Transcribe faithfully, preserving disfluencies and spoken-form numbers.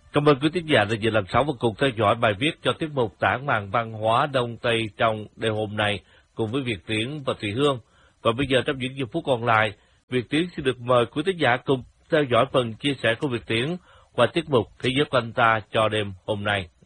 Cảm ơn quý thính giả đã giờ làm sáu và cùng theo dõi bài viết cho tiết mục Tản màn văn hóa Đông Tây trong đêm hôm nay cùng với Việt Tiến và Thùy Hương. Và bây giờ trong những giây phút còn lại, Việt Tiến xin được mời quý thính giả cùng theo dõi phần chia sẻ của Việt Tiến qua tiết mục Thế giới quanh ta cho đêm hôm nay.